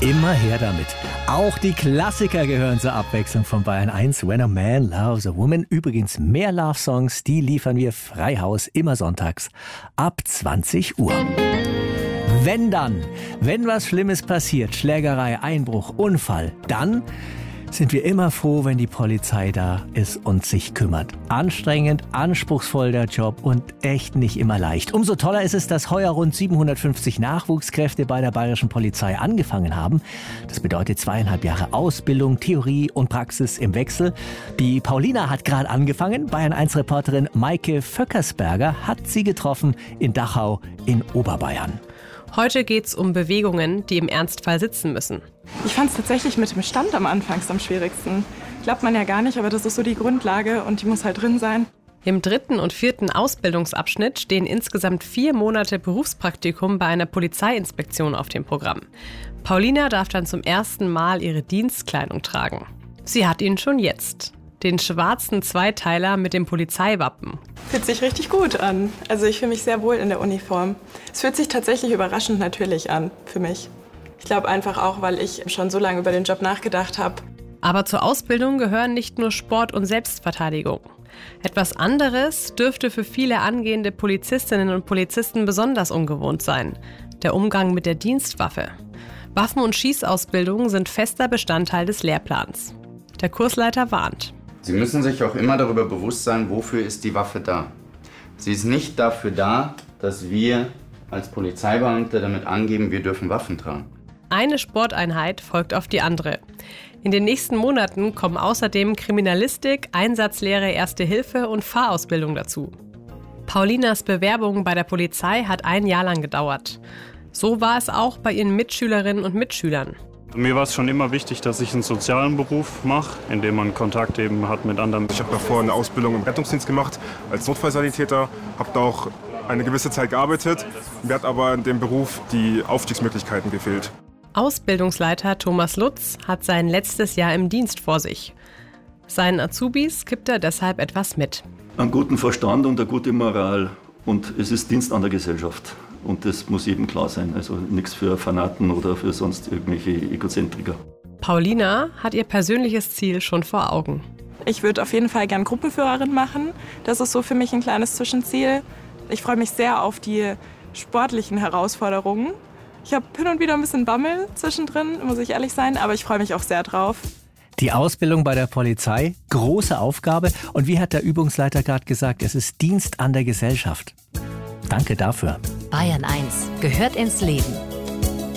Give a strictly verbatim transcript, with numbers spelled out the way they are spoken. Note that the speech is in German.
Immer her damit. Auch die Klassiker gehören zur Abwechslung von Bayern eins. When a Man Loves a Woman. Übrigens mehr Love-Songs, die liefern wir frei Haus immer sonntags ab zwanzig Uhr. Wenn dann, wenn was Schlimmes passiert, Schlägerei, Einbruch, Unfall, dann sind wir immer froh, wenn die Polizei da ist und sich kümmert. Anstrengend, anspruchsvoll der Job und echt nicht immer leicht. Umso toller ist es, dass heuer rund siebenhundertfünfzig Nachwuchskräfte bei der Bayerischen Polizei angefangen haben. Das bedeutet zweieinhalb Jahre Ausbildung, Theorie und Praxis im Wechsel. Die Paulina hat gerade angefangen. Bayern eins Reporterin Maike Vöckersberger hat sie getroffen in Dachau in Oberbayern. Heute geht's um Bewegungen, die im Ernstfall sitzen müssen. Ich fand es tatsächlich mit dem Stand am Anfang am schwierigsten. Glaubt man ja gar nicht, aber das ist so die Grundlage und die muss halt drin sein. Im dritten und vierten Ausbildungsabschnitt stehen insgesamt vier Monate Berufspraktikum bei einer Polizeiinspektion auf dem Programm. Paulina darf dann zum ersten Mal ihre Dienstkleidung tragen. Sie hat ihn schon jetzt. Den schwarzen Zweiteiler mit dem Polizeiwappen. Fühlt sich richtig gut an. Also ich fühle mich sehr wohl in der Uniform. Es fühlt sich tatsächlich überraschend natürlich an für mich. Ich glaube einfach auch, weil ich schon so lange über den Job nachgedacht habe. Aber zur Ausbildung gehören nicht nur Sport und Selbstverteidigung. Etwas anderes dürfte für viele angehende Polizistinnen und Polizisten besonders ungewohnt sein: der Umgang mit der Dienstwaffe. Waffen- und Schießausbildung sind fester Bestandteil des Lehrplans. Der Kursleiter warnt. Sie müssen sich auch immer darüber bewusst sein, wofür ist die Waffe da. Sie ist nicht dafür da, dass wir als Polizeibeamte damit angeben, wir dürfen Waffen tragen. Eine Sporteinheit folgt auf die andere. In den nächsten Monaten kommen außerdem Kriminalistik, Einsatzlehre, Erste Hilfe und Fahrausbildung dazu. Paulinas Bewerbung bei der Polizei hat ein Jahr lang gedauert. So war es auch bei ihren Mitschülerinnen und Mitschülern. Mir war es schon immer wichtig, dass ich einen sozialen Beruf mache, in dem man Kontakt eben hat mit anderen. Ich habe davor eine Ausbildung im Rettungsdienst gemacht als Notfallsanitäter, habe da auch eine gewisse Zeit gearbeitet. Mir hat aber in dem Beruf die Aufstiegsmöglichkeiten gefehlt. Ausbildungsleiter Thomas Lutz hat sein letztes Jahr im Dienst vor sich. Seinen Azubis gibt er deshalb etwas mit. Einen guten Verstand und eine gute Moral. Und es ist Dienst an der Gesellschaft. Und das muss jedem klar sein. Also nichts für Fanaten oder für sonst irgendwelche Egozentriker. Paulina hat ihr persönliches Ziel schon vor Augen. Ich würde auf jeden Fall gern Gruppenführerin machen. Das ist so für mich ein kleines Zwischenziel. Ich freue mich sehr auf die sportlichen Herausforderungen. Ich habe hin und wieder ein bisschen Bammel zwischendrin, muss ich ehrlich sein, aber ich freue mich auch sehr drauf. Die Ausbildung bei der Polizei, große Aufgabe. Und wie hat der Übungsleiter gerade gesagt, es ist Dienst an der Gesellschaft. Danke dafür. Bayern eins gehört ins Leben.